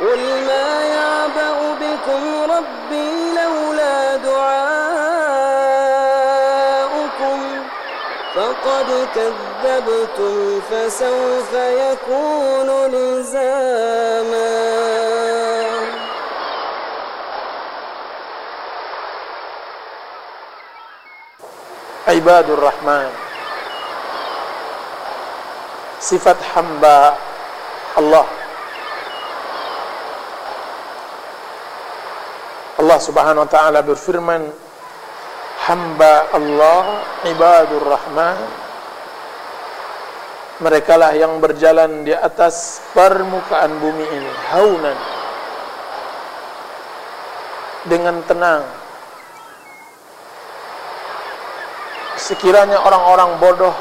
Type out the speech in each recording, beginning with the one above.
قل ما يعبأ بكم ربي لولا دعاؤكم فقد كذبتم فسوف يكون لزاما. Ibadur Rahman, sifat hamba Allah. Allah Subhanahu wa taala berfirman, hamba Allah, ibadur Rahman, merekalah yang berjalan di atas permukaan bumi ini haunan, dengan tenang. Sekiranya orang-orang bodoh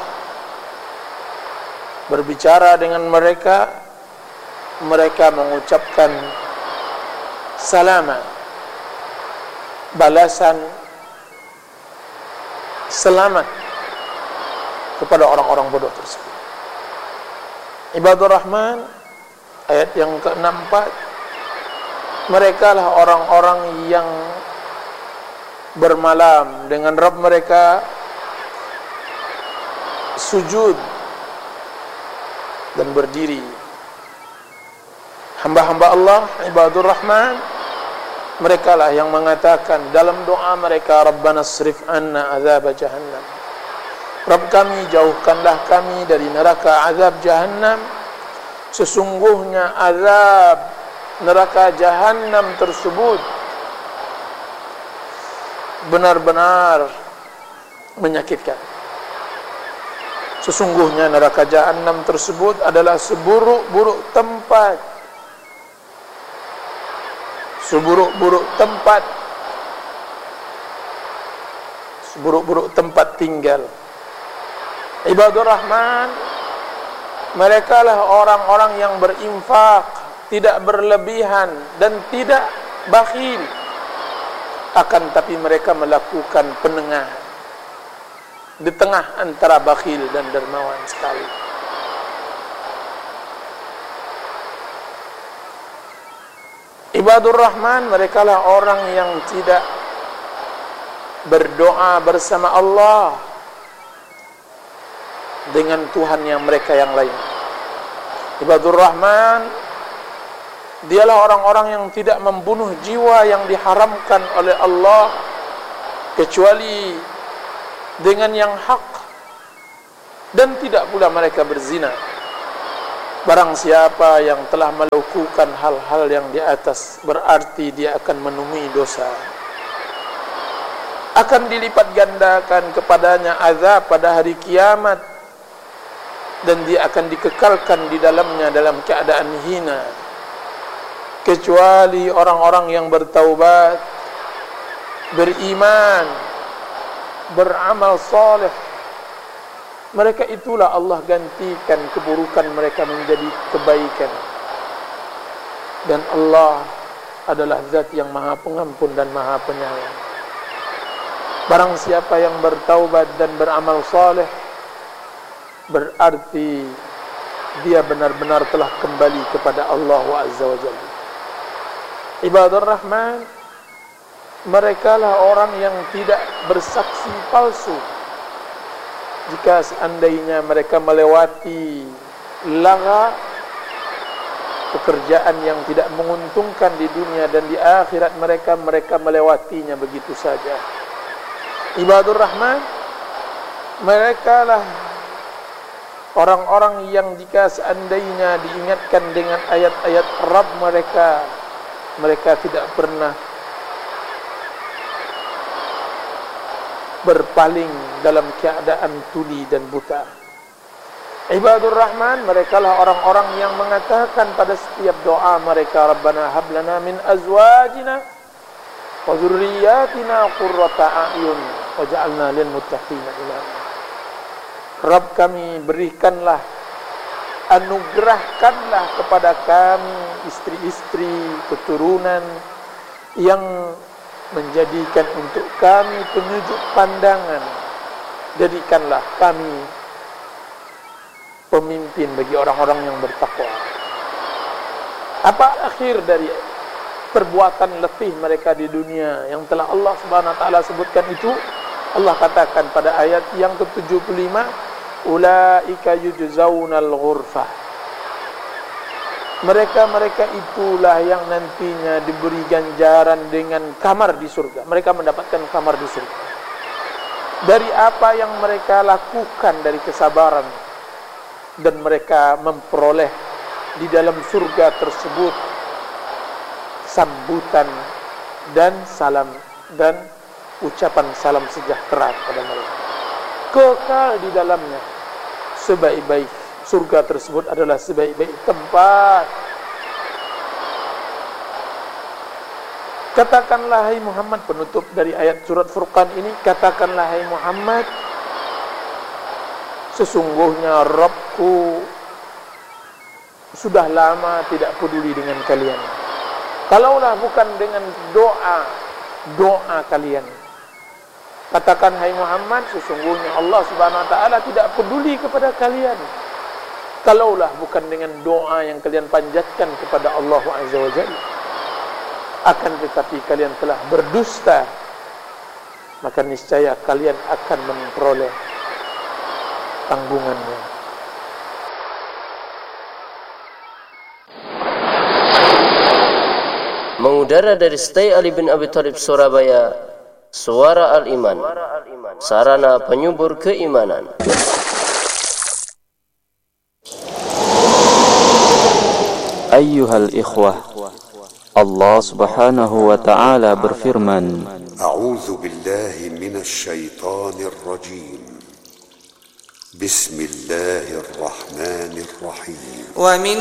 berbicara dengan mereka, mereka mengucapkan salama, balasan selamat kepada orang-orang bodoh tersebut. Ibadur Rahman, ayat yang ke-64, mereka lah orang-orang yang bermalam dengan Rabb mereka, sujud dan berdiri. Hamba-hamba Allah, ibadur Rahman, mereka lah yang mengatakan dalam doa mereka, Rabbana srif anna azab jahannam, Rabb kami, jauhkanlah kami dari neraka azab jahannam. Sesungguhnya azab neraka jahannam tersebut benar-benar menyakitkan. Sesungguhnya neraka jahannam tersebut adalah seburuk-buruk tempat, seburuk-buruk tempat, seburuk-buruk tempat tinggal. Ibadur Rahman, mereka lah orang-orang yang berinfak, tidak berlebihan dan tidak bakhil, akan tapi mereka melakukan penengahan di tengah antara bakhil dan dermawan sekali. Ibadur Rahman, mereka lah orang yang tidak berdoa bersama Allah dengan Tuhan yang mereka yang lain. Ibadur Rahman, dialah orang-orang yang tidak membunuh jiwa yang diharamkan oleh Allah kecuali dengan yang hak, dan tidak pula mereka berzina. Barang siapa yang telah melakukan hal-hal yang di atas, berarti dia akan menemui dosa. Akan dilipat gandakan kepadanya azab pada hari kiamat, dan dia akan dikekalkan di dalamnya dalam keadaan hina. Kecuali orang-orang yang bertaubat, beriman, beramal saleh, mereka itulah Allah gantikan keburukan mereka menjadi kebaikan. Dan Allah adalah zat yang maha pengampun dan maha penyayang. Barang siapa yang bertaubat dan beramal saleh, berarti dia benar-benar telah kembali kepada Allah Azza wa Jalla. Ibadur Rahman, mereka lah orang yang tidak bersaksi palsu. Jika seandainya mereka melewati lagha, pekerjaan yang tidak menguntungkan di dunia dan di akhirat mereka melewatinya begitu saja. Ibadur Rahman, mereka lah orang-orang yang jika seandainya diingatkan dengan ayat-ayat Rabb mereka, mereka tidak pernah berpaling dalam keadaan tuli dan buta. Ibadur Rahman, mereka lah orang-orang yang mengatakan pada setiap doa mereka, Rabbana hablana min azwajina wa dzurriyyatina qurrata a'yun waj'alna lil muttaqina imama. Rabb kami, berikanlah, anugerahkanlah kepada kami istri-istri, keturunan yang menjadikan untuk kami penyejuk pandangan. Jadikanlah kami pemimpin bagi orang-orang yang bertakwa. Apa akhir dari perbuatan letih mereka di dunia yang telah Allah Subhanahu wa taala sebutkan itu? Allah katakan pada ayat yang ke-75, ulaika yujzaunal ghurfah. Mereka itulah yang nantinya diberi ganjaran dengan kamar di surga. Mereka mendapatkan kamar di surga. Dari apa yang mereka lakukan dari kesabaran, dan mereka memperoleh di dalam surga tersebut sambutan dan salam dan ucapan salam sejahtera kepada mereka. Kekal di dalamnya. Sebaik-baik surga tersebut adalah sebaik-baik tempat. Katakanlah hai Muhammad, penutup dari ayat surat Furqan ini, katakanlah hai Muhammad, sesungguhnya Rabbku sudah lama tidak peduli dengan kalian. Kalaulah bukan dengan doa kalian. Katakan hai Muhammad, sesungguhnya Allah Subhanahu wa taala tidak peduli kepada kalian. Kalaulah bukan dengan doa yang kalian panjatkan kepada Allah Azza wa Jalla. Akan tetapi kalian telah berdusta, maka niscaya kalian akan memperoleh tanggungannya. Mengudara dari Stay Ali bin Abi Thalib Surabaya, Suara Al-Iman, sarana penyubur keimanan. Ayyuhal ikhwah, Allah Subhanahu wa ta'ala berfirman, A'udzu billahi minasy syaithanir rajim. Bismillahirrahmanirrahim.